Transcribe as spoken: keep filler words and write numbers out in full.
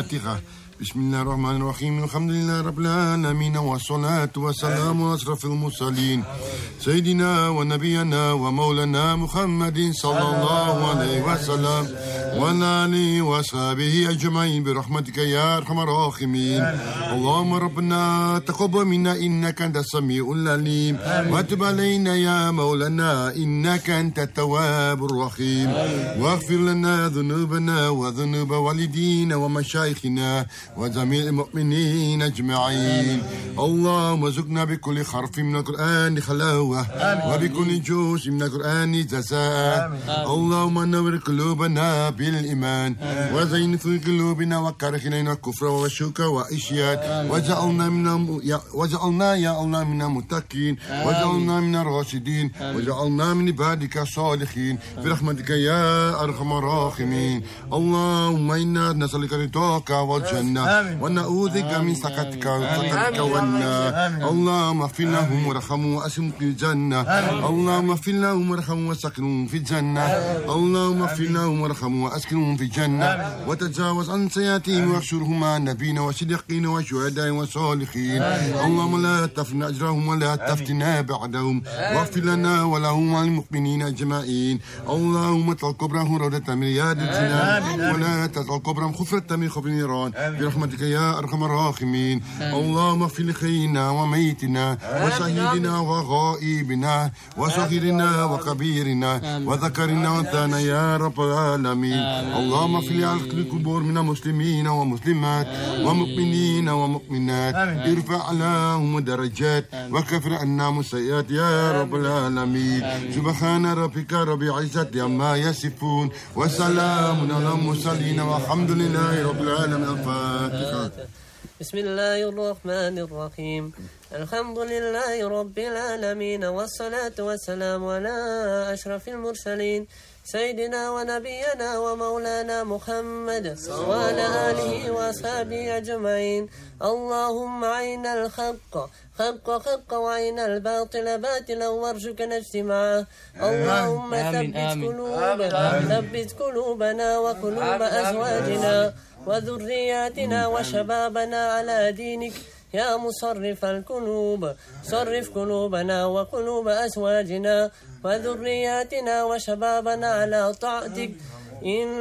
الفاتحة. بسم الله الرحمن الرحيم. الحمد لله رب العالمين، والصلاة والسلام على أشرف المرسلين سيدنا ونبينا ومولانا محمد صلى الله عليه وسلم وعلى آله وصحبه أجمعين برحمتك يا أرحم الراحمين. اللهم ربنا تقبل منا إنك أنت السميع العليم، وتب علينا يا مولانا إنك أنت التواب الرحيم، واغفر لنا ذنوبنا وذنوب والدينا ومشايخنا وجميع المؤمنين أجمعين. اللهم ارزقنا بكل حرف من القرآن حلاوة، وبكل جزء من القرآن جزاء. اللهم نور قلوبنا بالإيمان، وزين في قلوبنا وكره إلينا الكفر والشرك والعصيان، وجعلنا من وجعلنا يا الله من المتقين، وجعلنا من الراشدين، وجعلنا من عبادك الصالحين برحمتك يا أرحم الراحمين. اللهم إنا نسألك رضاك والجنة، ونعوذ بك من سخطك وسخطك والنار. اللهم اغفر لهم وارحمهم واسكنهم في الجنة. اللهم اغفر لهم وارحمهم واسكنهم في الجنة. اللهم اغفر لهم وارحمهم واسكنهم في الجنة، وتجاوز عن سيئاتهم واحشرهم مع النبيين والصديقين والشهداء والصالحين. اللهم لا تفتنا اجرهم ولا تفتنا بعدهم، واغفر لنا ولهم وللمؤمنين اجمعين. اللهم اجعل قبرهم روضة من رياض الجنان، ولا تجعل قبرهم حفرة من حفر النيران برحمتك يا أرحم الراحمين. اللهم اغفر لحينا وميتنا وشهيدنا وغائبنا وصغيرنا وكبيرنا وذكرنا وانثانا يا رب العالمين. اللهم اغفر لأهل القبور من المسلمين ومسلمات ومؤمنين ومؤمنات، ارفع لهم درجات وكفر عنهم السيئات يا رب العالمين. سبحان ربك رب العزة عما يصفون، وسلام على المرسلين، والحمد لله رب العالمين. الفاتحة. بسم الله الرحمن الرحيم. الحمد لله رب العالمين، والصلاة والسلام على أشرف المرسلين سيدنا ونبينا ومولانا محمد وعلى آله وأصحابه أجمعين. اللهم عين الحق حق حق وعين الباطل باطلا، وارزقنا اجتماعه. اللهم ثبت قلوبنا ثبت قلوبنا وقلوب أزواجنا وذرياتنا وشبابنا على دينك يا مصرف القلوب. صرف قلوبنا وقلوب أزواجنا وذرياتنا وشبابنا على طاعتك. إن